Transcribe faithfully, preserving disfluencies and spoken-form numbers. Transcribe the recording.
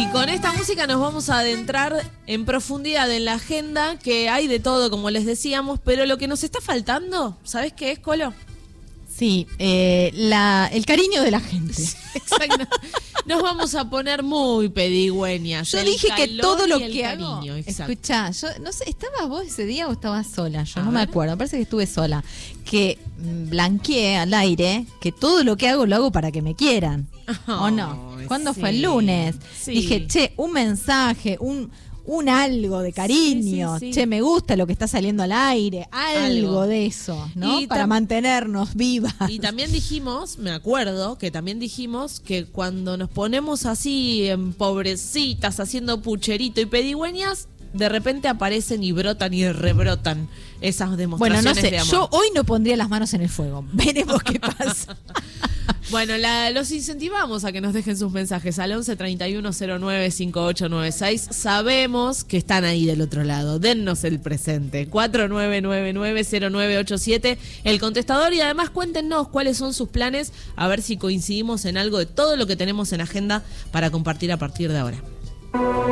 Con esta música nos vamos a adentrar en profundidad en la agenda, que hay de todo, como les decíamos, pero lo que nos está faltando, ¿sabes qué es, Colo? Sí, eh, la, el cariño de la gente. Exacto. Nos vamos a poner muy pedigüeñas. Yo el dije que calor todo lo y el que cariño, hago. exacto. Escuchá, yo no sé, ¿estabas vos ese día o estabas sola? Yo A no me ver. acuerdo, me parece que estuve sola. Que mm, blanqueé al aire que todo lo que hago lo hago para que me quieran. ¿O no? Ay, ¿Cuándo sí, fue? El lunes. sí. Dije, che, un mensaje, un... un algo de cariño, Sí, sí, sí. che, me gusta lo que está saliendo al aire, algo, Algo. de eso, ¿no? Y Para tam- mantenernos vivas. Y también dijimos, me acuerdo, que también dijimos que cuando nos ponemos así en pobrecitas, haciendo pucherito y pedigüeñas, de repente aparecen y brotan y rebrotan esas Bueno, demostraciones no sé, de amor. yo hoy no pondría las manos en el fuego. Veremos qué pasa. Bueno, la, los incentivamos a que nos dejen sus mensajes al once treinta y uno cero nueve cincuenta y ocho noventa y seis. Sabemos que están ahí del otro lado. Dennos el presente. cuatro nueve nueve nueve cero nueve ocho siete, el contestador. Y además cuéntenos cuáles son sus planes, a ver si coincidimos en algo de todo lo que tenemos en agenda para compartir a partir de ahora.